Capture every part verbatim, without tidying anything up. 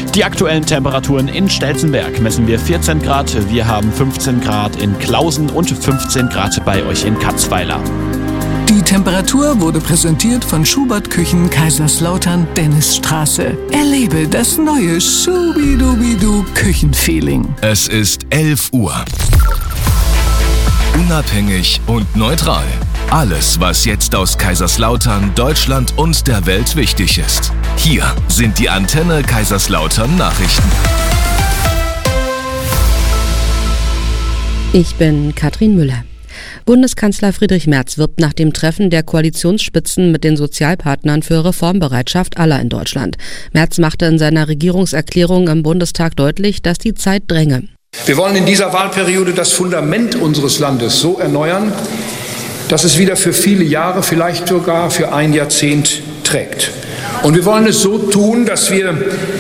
Die aktuellen Temperaturen in Stelzenberg messen wir vierzehn Grad, wir haben fünfzehn Grad in Klausen und fünfzehn Grad bei euch in Katzweiler. Die Temperatur wurde präsentiert von Schubert Küchen Kaiserslautern Dennisstraße. Erlebe das neue Schubidubidu Küchenfeeling. Es ist elf Uhr. Unabhängig und neutral. Alles, was jetzt aus Kaiserslautern, Deutschland und der Welt wichtig ist. Hier sind die Antenne Kaiserslautern Nachrichten. Ich bin Katrin Müller. Bundeskanzler Friedrich Merz wirbt nach dem Treffen der Koalitionsspitzen mit den Sozialpartnern für Reformbereitschaft aller in Deutschland. Merz machte in seiner Regierungserklärung im Bundestag deutlich, dass die Zeit dränge. Wir wollen in dieser Wahlperiode das Fundament unseres Landes so erneuern, dass es wieder für viele Jahre, vielleicht sogar für ein Jahrzehnt trägt. Und wir wollen es so tun, dass wir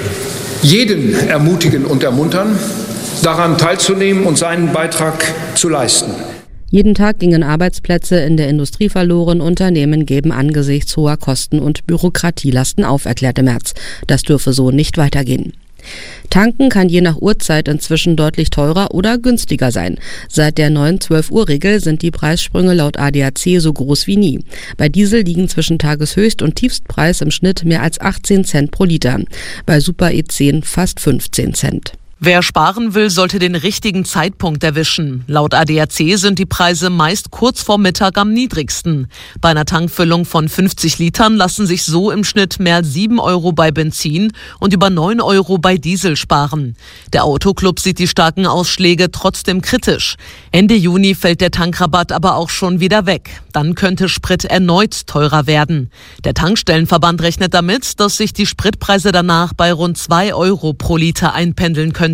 jeden ermutigen und ermuntern, daran teilzunehmen und seinen Beitrag zu leisten. Jeden Tag gingen Arbeitsplätze in der Industrie verloren, Unternehmen geben angesichts hoher Kosten und Bürokratielasten auf, erklärte Merz. Das dürfe so nicht weitergehen. Tanken kann je nach Uhrzeit inzwischen deutlich teurer oder günstiger sein. Seit der neuen zwölf-Uhr-Regel sind die Preissprünge laut A D A C so groß wie nie. Bei Diesel liegen zwischen Tageshöchst- und Tiefstpreis im Schnitt mehr als achtzehn Cent pro Liter. Bei Super E zehn fast fünfzehn Cent. Wer sparen will, sollte den richtigen Zeitpunkt erwischen. Laut A D A C sind die Preise meist kurz vor Mittag am niedrigsten. Bei einer Tankfüllung von fünfzig Litern lassen sich so im Schnitt mehr als sieben Euro bei Benzin und über neun Euro bei Diesel sparen. Der Autoclub sieht die starken Ausschläge trotzdem kritisch. Ende Juni fällt der Tankrabatt aber auch schon wieder weg. Dann könnte Sprit erneut teurer werden. Der Tankstellenverband rechnet damit, dass sich die Spritpreise danach bei rund zwei Euro pro Liter einpendeln können.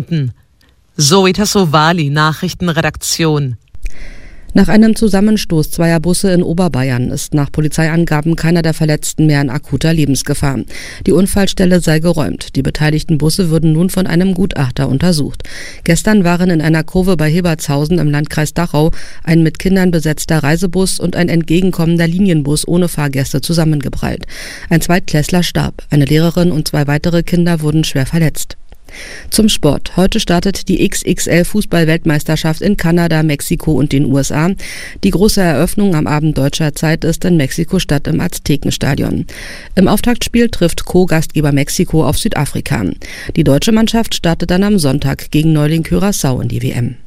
Zoe Tassovali, Nachrichtenredaktion. Nach einem Zusammenstoß zweier Busse in Oberbayern ist nach Polizeiangaben keiner der Verletzten mehr in akuter Lebensgefahr. Die Unfallstelle sei geräumt. Die beteiligten Busse würden nun von einem Gutachter untersucht. Gestern waren in einer Kurve bei Hebertshausen im Landkreis Dachau ein mit Kindern besetzter Reisebus und ein entgegenkommender Linienbus ohne Fahrgäste zusammengeprallt. Ein Zweitklässler starb. Eine Lehrerin und zwei weitere Kinder wurden schwer verletzt. Zum Sport. Heute startet die X X L-Fußball-Weltmeisterschaft in Kanada, Mexiko und den U S A. Die große Eröffnung am Abend deutscher Zeit ist in Mexiko-Stadt im Aztekenstadion. Im Auftaktspiel trifft Co-Gastgeber Mexiko auf Südafrika. Die deutsche Mannschaft startet dann am Sonntag gegen Neuling Curaçao in die W M.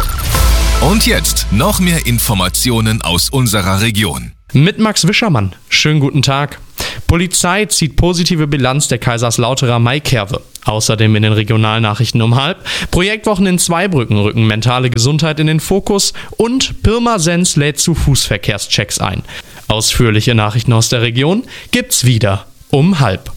Und jetzt noch mehr Informationen aus unserer Region. Mit Max Wischermann. Schönen guten Tag. Polizei zieht positive Bilanz der Kaiserslauterer Maikerwe. Außerdem in den Regionalnachrichten um halb. Projektwochen in Zweibrücken rücken mentale Gesundheit in den Fokus und Pirmasens lädt zu Fußverkehrschecks ein. Ausführliche Nachrichten aus der Region gibt's wieder um halb.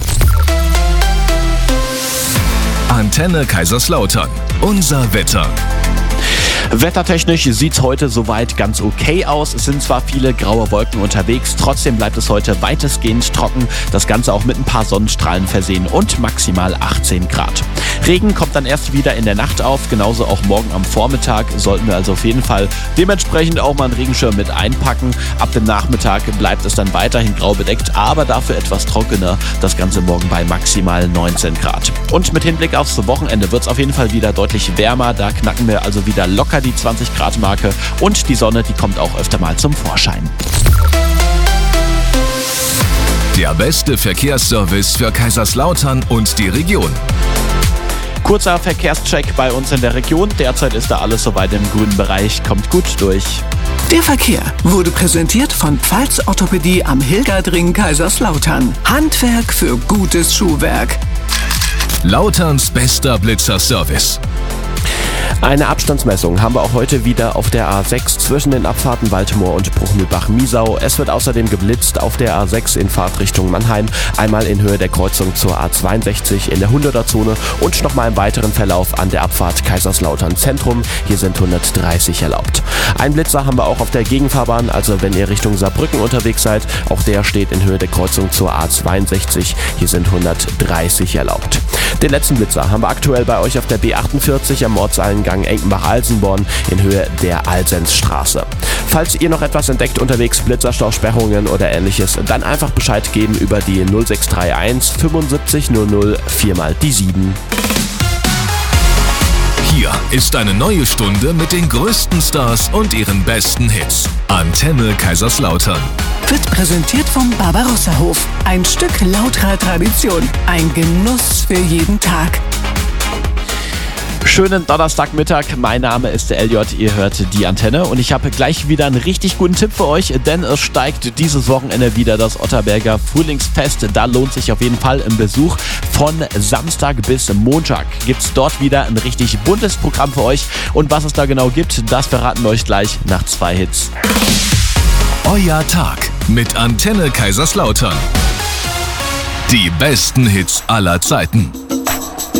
Antenne Kaiserslautern. Unser Wetter. Wettertechnisch sieht es heute soweit ganz okay aus. Es sind zwar viele graue Wolken unterwegs, trotzdem bleibt es heute weitestgehend trocken. Das Ganze auch mit ein paar Sonnenstrahlen versehen und maximal achtzehn Grad. Regen kommt dann erst wieder in der Nacht auf, genauso auch morgen am Vormittag. Sollten wir also auf jeden Fall dementsprechend auch mal einen Regenschirm mit einpacken. Ab dem Nachmittag bleibt es dann weiterhin grau bedeckt, aber dafür etwas trockener. Das Ganze morgen bei maximal neunzehn Grad. Und mit Hinblick aufs Wochenende wird es auf jeden Fall wieder deutlich wärmer. Da knacken wir also wieder locker die zwanzig Grad Marke und die Sonne, die kommt auch öfter mal zum Vorschein. Der beste Verkehrsservice für Kaiserslautern und die Region. Kurzer Verkehrscheck bei uns in der Region. Derzeit ist da alles soweit im grünen Bereich. Kommt gut durch. Der Verkehr wurde präsentiert von Pfalz Orthopädie am Hilgerdring Kaiserslautern. Handwerk für gutes Schuhwerk. Lauterns bester Blitzerservice. Eine Abstandsmessung haben wir auch heute wieder auf der A sechs zwischen den Abfahrten Waldmoor und Bruchmühlbach-Miesau. Es wird außerdem geblitzt auf der A sechs in Fahrtrichtung Mannheim, einmal in Höhe der Kreuzung zur A zweiundsechzig in der hunderter-Zone und nochmal im weiteren Verlauf an der Abfahrt Kaiserslautern Zentrum. Hier sind hundertdreißig erlaubt. Ein Blitzer haben wir auch auf der Gegenfahrbahn, also wenn ihr Richtung Saarbrücken unterwegs seid. Auch der steht in Höhe der Kreuzung zur A zweiundsechzig. Hier sind hundertdreißig erlaubt. Den letzten Blitzer haben wir aktuell bei euch auf der B achtundvierzig am Ortseingang Enkenbach-Alsenborn in Höhe der Alsensstraße. Falls ihr noch etwas entdeckt unterwegs, Blitzerstausperrungen oder ähnliches, dann einfach Bescheid geben über die null sechs drei eins fünfundsiebzig null null vier mal die sieben. Hier ist eine neue Stunde mit den größten Stars und ihren besten Hits. Antenne Kaiserslautern. Wird präsentiert vom Barbarossa-Hof. Ein Stück lauterer Tradition. Ein Genuss für jeden Tag. Schönen Donnerstagmittag, mein Name ist der L J, ihr hört die Antenne und ich habe gleich wieder einen richtig guten Tipp für euch, denn es steigt dieses Wochenende wieder das Otterberger Frühlingsfest. Da lohnt sich auf jeden Fall ein Besuch. Von Samstag bis Montag gibt es dort wieder ein richtig buntes Programm für euch und was es da genau gibt, das verraten wir euch gleich nach zwei Hits. Euer Tag mit Antenne Kaiserslautern. Die besten Hits aller Zeiten.